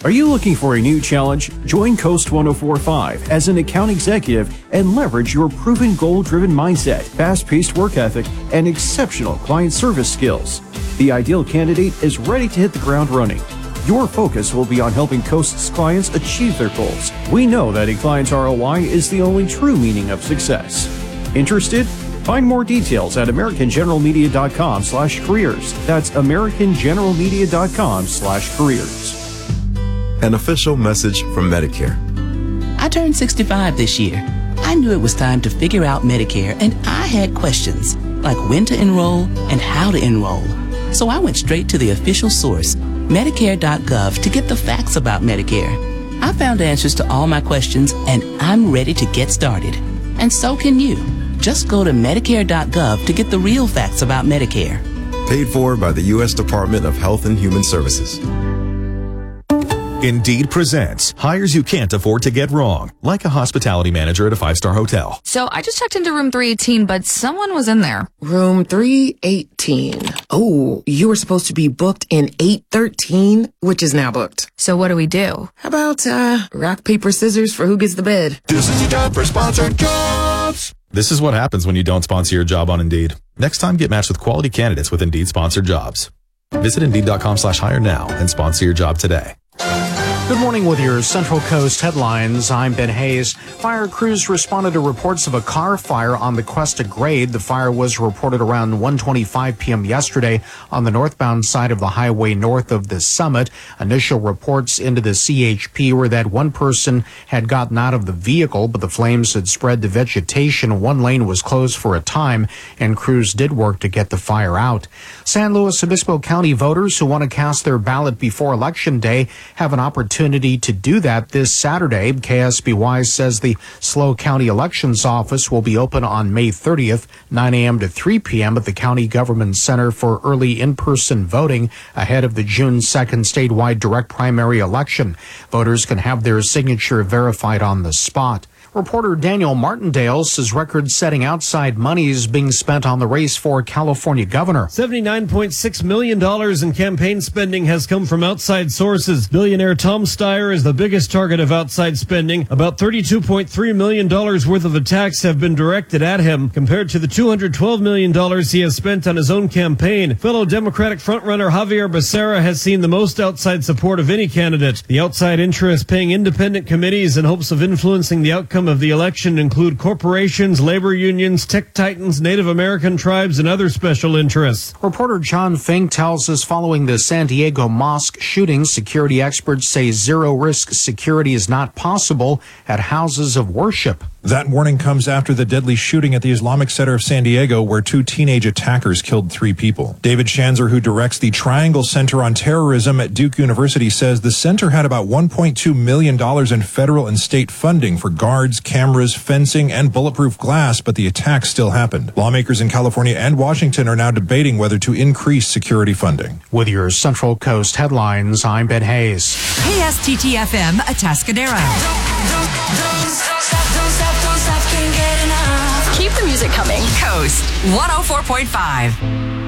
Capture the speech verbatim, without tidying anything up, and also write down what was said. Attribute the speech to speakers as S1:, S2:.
S1: Are you looking for a new challenge? Join Coast one oh four point five as an account executive and leverage your proven goal-driven mindset, fast-paced work ethic, and exceptional client service skills. The ideal candidate is ready to hit the ground running. Your focus will be on helping Coast's clients achieve their goals. We know that a client's R O I is the only true meaning of success. Interested? Find more details at americangeneralmedia.com slash careers. That's americangeneralmedia.com slash careers.
S2: An official message from Medicare.
S3: I turned sixty-five this year. I knew it was time to figure out Medicare, and I had questions, like when to enroll and how to enroll. So I went straight to the official source, Medicare dot gov, to get the facts about Medicare. I found answers to all my questions, and I'm ready to get started. And so can you. Just go to Medicare dot gov to get the real facts about Medicare.
S2: Paid for by the U S Department of Health and Human Services.
S4: Indeed presents hires you can't afford to get wrong, like a hospitality manager at a five-star hotel.
S5: So I just checked into room three eighteen, but someone was in there.
S6: Room three eighteen. Oh, you were supposed to be booked in eight thirteen, which is now booked.
S5: So what do we do?
S6: How about, uh, rock, paper, scissors for who gets the bed?
S4: This is your job for sponsored jobs. This is what happens when you don't sponsor your job on Indeed. Next time, get matched with quality candidates with Indeed sponsored jobs. Visit Indeed.com slash hire now and sponsor your job today.
S7: Good morning with your Central Coast headlines. I'm Ben Hayes. Fire crews responded to reports of a car fire on the Cuesta Grade. The fire was reported around one twenty-five p.m. yesterday on the northbound side of the highway north of the summit. Initial reports into the C H P were that one person had gotten out of the vehicle, but the flames had spread to vegetation. One lane was closed for a time, and crews did work to get the fire out. San Luis Obispo County voters who want to cast their ballot before Election Day have an opportunity opportunity to do that this Saturday. K S B Y says the SLO County Elections Office will be open on May thirtieth, nine a.m. to three p.m. at the County Government Center for early in-person voting ahead of the June second statewide direct primary election. Voters can have their signature verified on the spot. Reporter Daniel Martindale says record-setting outside money is being spent on the race for California governor.
S8: seventy-nine point six million dollars in campaign spending has come from outside sources. Billionaire Tom Steyer is the biggest target of outside spending. About thirty-two point three million dollars worth of attacks have been directed at him, compared to the two hundred twelve million dollars he has spent on his own campaign. Fellow Democratic frontrunner Javier Becerra has seen the most outside support of any candidate. The outside interests paying independent committees in hopes of influencing the outcome of the election include corporations, labor unions, tech titans, Native American tribes, and other special interests.
S7: Reporter John Fink tells us following the San Diego mosque shooting, security experts say zero-risk security is not possible at houses of worship.
S9: That warning comes after the deadly shooting at the Islamic Center of San Diego, where two teenage attackers killed three people. David Schanzer, who directs the Triangle Center on Terrorism at Duke University, says the center had about one point two million dollars in federal and state funding for guards, cameras, fencing, and bulletproof glass, but the attacks still happened. Lawmakers in California and Washington are now debating whether to increase security funding.
S7: With your Central Coast headlines, I'm Ben Hayes.
S10: K S T T F M, Atascadero.
S11: Keep the music coming.
S10: Coast one oh four point five.